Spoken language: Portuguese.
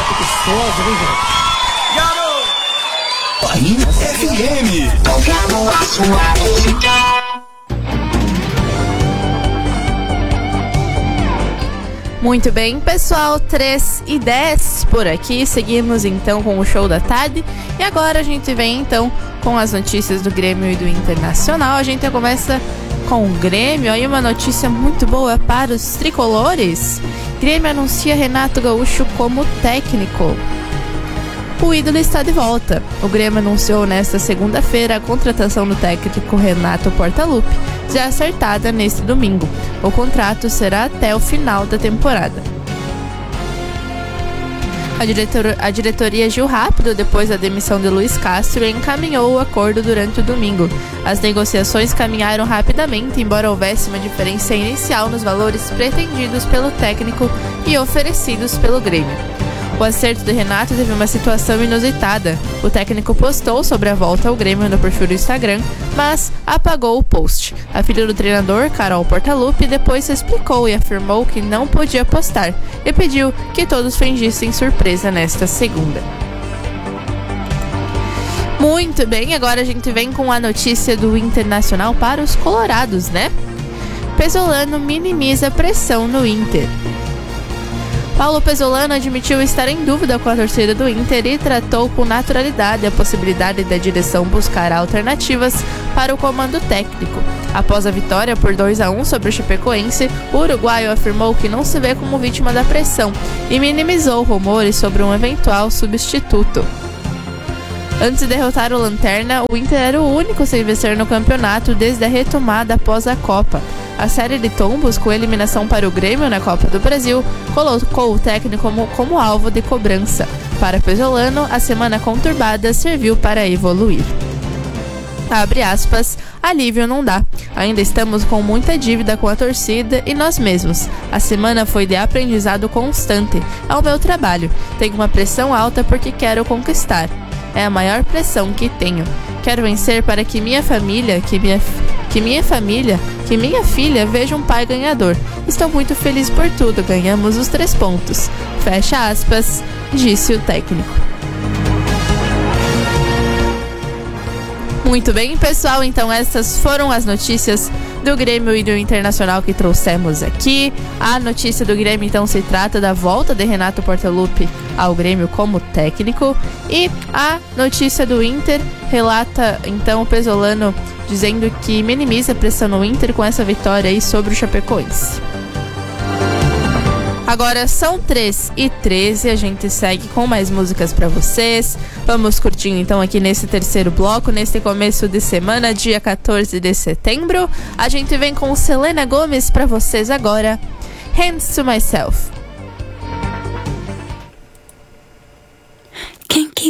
direto gostoso, hein, gente? FM. Muito bem, pessoal, 3h10 por aqui. Seguimos então com o show da tarde. E agora a gente vem então com as notícias do Grêmio e do Internacional. A gente começa com o Grêmio. Aí uma notícia muito boa para os tricolores. Grêmio anuncia Renato Gaúcho como técnico. O ídolo está de volta. O Grêmio anunciou nesta segunda-feira a contratação do técnico Renato Portaluppi, já acertada neste domingo. O contrato será até o final da temporada. A diretoria agiu rápido depois da demissão de Luiz Castro e encaminhou o acordo durante o domingo. As negociações caminharam rapidamente, embora houvesse uma diferença inicial nos valores pretendidos pelo técnico e oferecidos pelo Grêmio. O acerto de Renato teve uma situação inusitada. O técnico postou sobre a volta ao Grêmio no perfil do Instagram, mas apagou o post. A filha do treinador, Carol Portaluppi, depois se explicou e afirmou que não podia postar e pediu que todos fingissem surpresa nesta segunda. Muito bem, agora a gente vem com a notícia do Internacional para os colorados, né? Pesolano minimiza a pressão no Inter. Paulo Pesolano admitiu estar em dúvida com a torcida do Inter e tratou com naturalidade a possibilidade da direção buscar alternativas para o comando técnico. Após a vitória por 2-1 sobre o Chapecoense, o uruguaio afirmou que não se vê como vítima da pressão e minimizou rumores sobre um eventual substituto. Antes de derrotar o Lanterna, o Inter era o único sem vencer no campeonato desde a retomada após a Copa. A série de tombos, com eliminação para o Grêmio na Copa do Brasil, colocou o técnico como alvo de cobrança. Para Pesolano, a semana conturbada serviu para evoluir. Abre aspas, alívio não dá. Ainda estamos com muita dívida com a torcida e nós mesmos. A semana foi de aprendizado constante. É o meu trabalho. Tenho uma pressão alta porque quero conquistar. É a maior pressão que tenho. Quero vencer para que minha família, que minha filha veja um pai ganhador. Estou muito feliz por tudo, ganhamos os 3 pontos. Fecha aspas, disse o técnico. Muito bem, pessoal, então essas foram as notícias do Grêmio e do Internacional que trouxemos aqui. A notícia do Grêmio, então, se trata da volta de Renato Portaluppi ao Grêmio como técnico. E a notícia do Inter relata, então, o Pesolano dizendo que minimiza a pressão no Inter com essa vitória aí sobre o Chapecoense. Agora são 3h13, a gente segue com mais músicas pra vocês. Vamos curtindo então aqui nesse terceiro bloco, nesse começo de semana, dia 14 de setembro. A gente vem com Selena Gomez pra vocês agora, Hands to Myself.